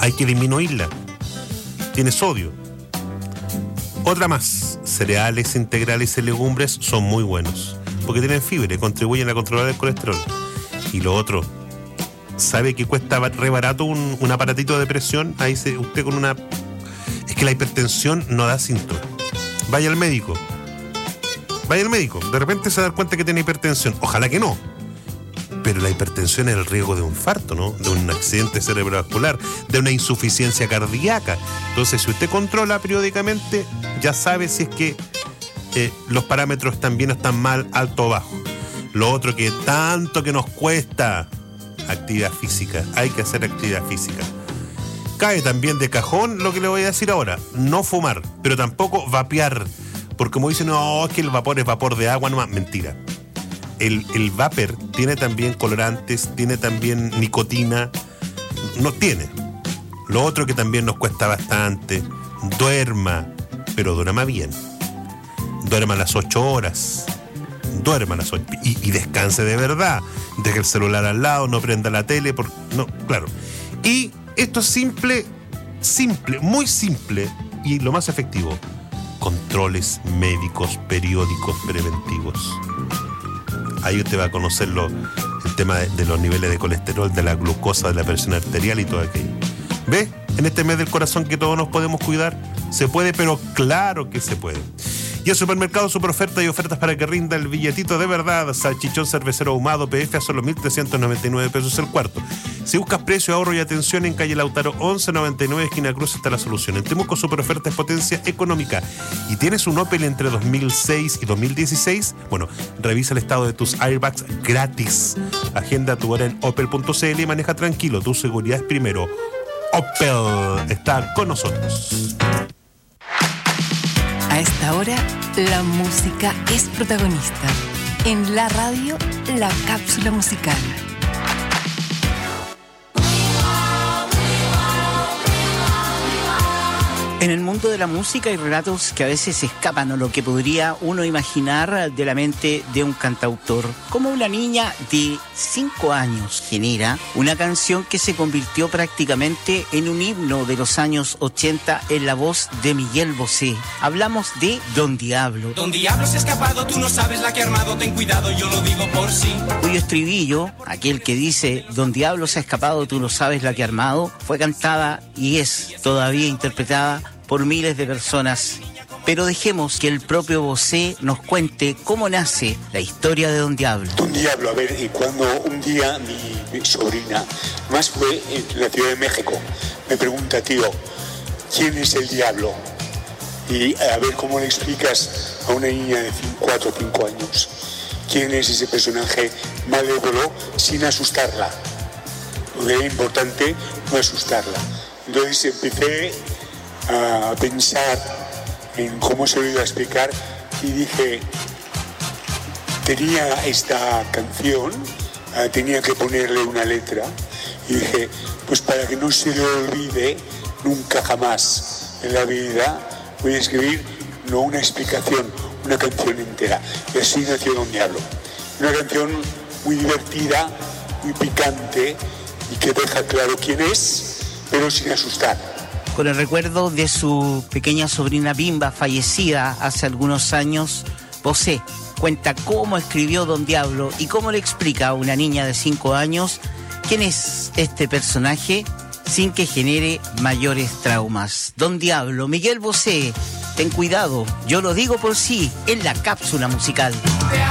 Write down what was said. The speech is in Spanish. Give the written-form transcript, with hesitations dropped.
Hay que disminuirla. Tiene sodio. Otra más, cereales integrales y legumbres son muy buenos, porque tienen fibra y contribuyen a controlar el colesterol. Y lo otro, ¿sabe que cuesta re barato un aparatito de presión? Ahí usted con una... Es que la hipertensión no da síntomas. Vaya al médico. De repente se da cuenta que tiene hipertensión. Ojalá que no. Pero la hipertensión es el riesgo de un infarto, ¿no? De un accidente cerebrovascular, de una insuficiencia cardíaca. Entonces, si usted controla periódicamente, ya sabe si es que los parámetros están bien o están mal, alto o bajo. Lo otro que tanto que nos cuesta, actividad física. Hay que hacer actividad física. Cae también de cajón lo que le voy a decir ahora. No fumar, pero tampoco vapear. Porque como dicen, no, es que el vapor es vapor de agua, nomás. Mentira. El vapor tiene también colorantes, tiene también nicotina. No tiene. Lo otro que también nos cuesta bastante, duerma, pero duerma bien. Duerma a las 8 horas. Duerma a las 8 y descanse de verdad. Deje el celular al lado, no prenda la tele. No, claro. Y esto es simple, muy simple y lo más efectivo. Controles médicos periódicos preventivos. Ahí usted va a conocer el tema de los niveles de colesterol, de la glucosa, de la presión arterial y todo aquello. ¿Ve? En este mes del corazón que todos nos podemos cuidar, se puede, pero claro que se puede. Y el supermercado Super Oferta y ofertas para que rinda el billetito de verdad. Salchichón cervecero ahumado PF a solo 1.399 pesos el cuarto. Si buscas precio, ahorro y atención, en calle Lautaro 1199, esquina Cruz, está la solución. En Temuco Super Oferta es potencia económica. ¿Y tienes un Opel entre 2006 y 2016? Bueno, revisa el estado de tus airbags gratis. Agenda tu hora en opel.cl y maneja tranquilo. Tu seguridad es primero. Opel está con nosotros. A esta hora, la música es protagonista. En la radio, la cápsula musical. En el mundo de la música hay relatos que a veces escapan a lo que podría uno imaginar de la mente de un cantautor. Como una niña de 5 años genera una canción que se convirtió prácticamente en un himno de los años 80 en la voz de Miguel Bosé. Hablamos de Don Diablo. Don Diablo se ha escapado, tú no sabes la que ha armado, ten cuidado, yo lo digo por sí. Cuyo estribillo, aquel que dice Don Diablo se ha escapado, tú no sabes la que ha armado, fue cantada y es todavía interpretada por miles de personas. Pero dejemos que el propio Bosé nos cuente cómo nace la historia de Don Diablo. Don Diablo, a ver, cuando un día mi sobrina, más fue en la Ciudad de México, me pregunta, tío, ¿quién es el diablo? Y a ver cómo le explicas a una niña de 4 o 5 años quién es ese personaje malévolo sin asustarla. Porque era importante no asustarla. Entonces empecé a pensar en cómo se lo iba a explicar y dije, tenía esta canción, tenía que ponerle una letra y dije, pues para que no se le olvide nunca jamás en la vida, voy a escribir no una explicación, una canción entera. Y así nació Don Diablo. Una canción muy divertida, muy picante y que deja claro quién es, pero sin asustar. Con el recuerdo de su pequeña sobrina Bimba, fallecida hace algunos años, Bosé cuenta cómo escribió Don Diablo y cómo le explica a una niña de 5 años quién es este personaje sin que genere mayores traumas. Don Diablo, Miguel Bosé, ten cuidado, yo lo digo por sí, en la cápsula musical.